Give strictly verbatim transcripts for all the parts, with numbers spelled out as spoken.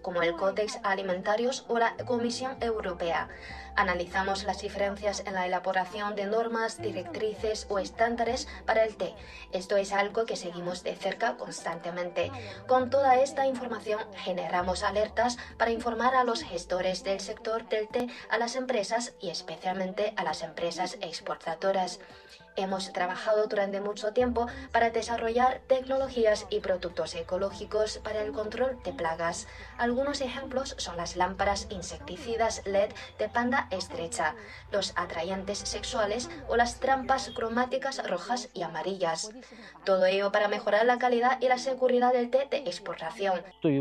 como el Códex Alimentarios o la Comisión Europea. Analizamos las diferencias en la elaboración de normas, directrices o estándares para el té. Esto es algo que seguimos de cerca constantemente. Con toda esta información generamos alertas para informar a los gestores del sector del té, a las empresas y especialmente a las empresas exportadoras. Hemos trabajado durante mucho tiempo para desarrollar tecnologías y productos ecológicos para el control de plagas. Algunos ejemplos son las lámparas insecticidas L E D de banda estrecha, los atrayentes sexuales o las trampas cromáticas rojas y amarillas. Todo ello para mejorar la calidad y la seguridad del té de exportación.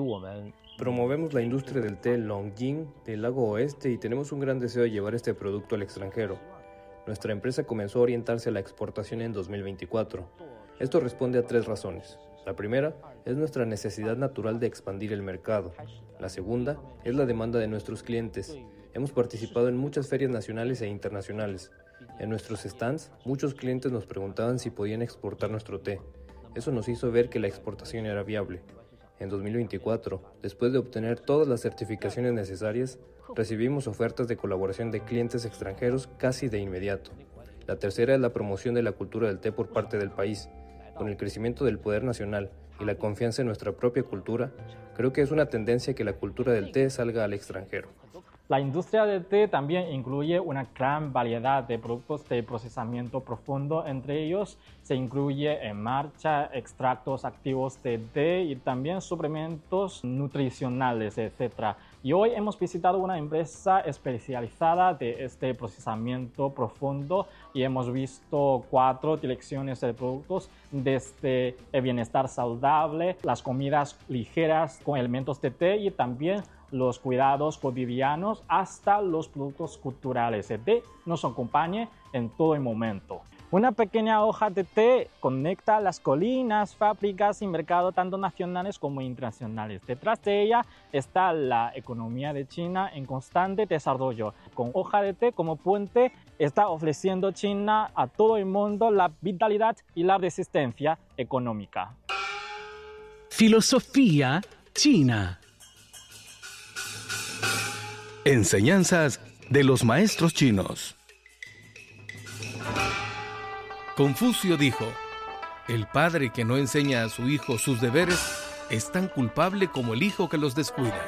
Promovemos la industria del té Longjing del Lago Oeste y tenemos un gran deseo de llevar este producto al extranjero. Nuestra empresa comenzó a orientarse a la exportación en dos mil veinticuatro. Esto responde a tres razones. La primera es nuestra necesidad natural de expandir el mercado. La segunda es la demanda de nuestros clientes. Hemos participado en muchas ferias nacionales e internacionales. En nuestros stands, muchos clientes nos preguntaban si podían exportar nuestro té. Eso nos hizo ver que la exportación era viable. En dos mil veinticuatro, después de obtener todas las certificaciones necesarias, recibimos ofertas de colaboración de clientes extranjeros casi de inmediato. La tercera es la promoción de la cultura del té por parte del país. Con el crecimiento del poder nacional y la confianza en nuestra propia cultura, creo que es una tendencia que la cultura del té salga al extranjero. La industria del té también incluye una gran variedad de productos de procesamiento profundo. Entre ellos se incluye en marcha extractos activos de té y también suplementos nutricionales, etcétera. Y hoy hemos visitado una empresa especializada de este procesamiento profundo y hemos visto cuatro direcciones de productos, desde el bienestar saludable, las comidas ligeras con elementos de té y también los cuidados cotidianos hasta los productos culturales. El té nos acompaña en todo el momento. Una pequeña hoja de té conecta las colinas, fábricas y mercados tanto nacionales como internacionales. Detrás de ella está la economía de China en constante desarrollo. Con hoja de té como puente está ofreciendo China a todo el mundo la vitalidad y la resistencia económica. Filosofía china. Enseñanzas de los maestros chinos. Confucio dijo: el padre que no enseña a su hijo sus deberes es tan culpable como el hijo que los descuida.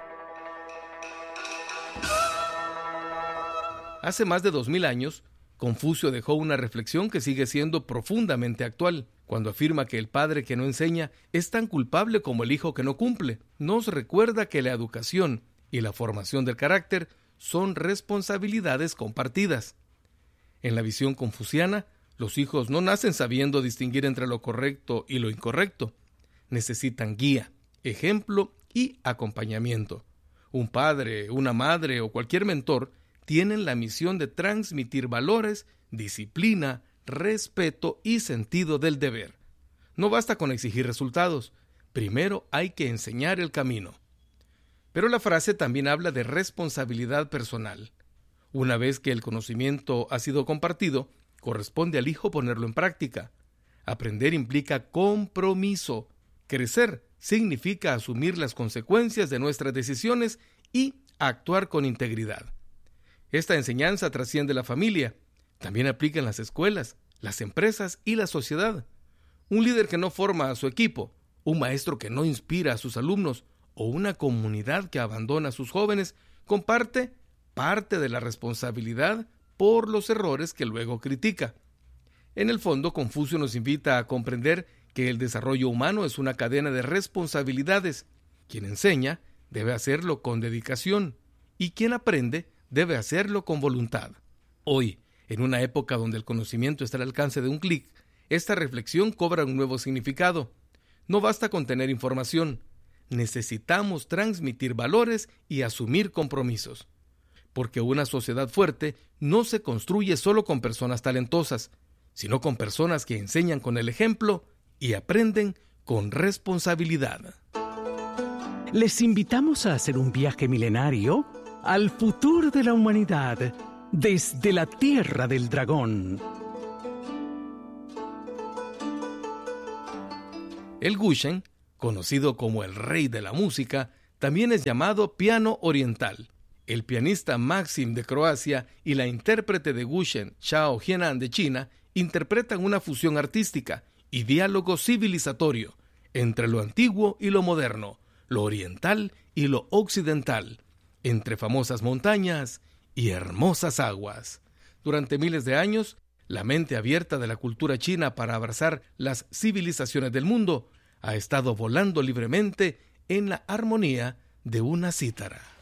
Hace más de dos mil años, Confucio dejó una reflexión que sigue siendo profundamente actual, cuando afirma que el padre que no enseña es tan culpable como el hijo que no cumple. Nos recuerda que la educación y la formación del carácter son responsabilidades compartidas. En la visión confuciana, los hijos no nacen sabiendo distinguir entre lo correcto y lo incorrecto. Necesitan guía, ejemplo y acompañamiento. Un padre, una madre o cualquier mentor tienen la misión de transmitir valores, disciplina, respeto y sentido del deber. No basta con exigir resultados. Primero hay que enseñar el camino. Pero la frase también habla de responsabilidad personal. Una vez que el conocimiento ha sido compartido, corresponde al hijo ponerlo en práctica. Aprender implica compromiso. Crecer significa asumir las consecuencias de nuestras decisiones y actuar con integridad. Esta enseñanza trasciende la familia. También aplica en las escuelas, las empresas y la sociedad. Un líder que no forma a su equipo, un maestro que no inspira a sus alumnos o una comunidad que abandona a sus jóvenes comparte parte de la responsabilidad por los errores que luego critica. En el fondo, Confucio nos invita a comprender que el desarrollo humano es una cadena de responsabilidades. Quien enseña debe hacerlo con dedicación y quien aprende debe hacerlo con voluntad. Hoy, en una época donde el conocimiento está al alcance de un clic, esta reflexión cobra un nuevo significado. No basta con tener información, necesitamos transmitir valores y asumir compromisos. Porque una sociedad fuerte no se construye solo con personas talentosas, sino con personas que enseñan con el ejemplo y aprenden con responsabilidad. Les invitamos a hacer un viaje milenario al futuro de la humanidad desde la Tierra del Dragón. El Gusheng, conocido como el rey de la música, también es llamado piano oriental. El pianista Maxim de Croacia y la intérprete de Guzheng, Xiao Hienan de China, interpretan una fusión artística y diálogo civilizatorio entre lo antiguo y lo moderno, lo oriental y lo occidental, entre famosas montañas y hermosas aguas. Durante miles de años, la mente abierta de la cultura china para abrazar las civilizaciones del mundo ha estado volando libremente en la armonía de una cítara.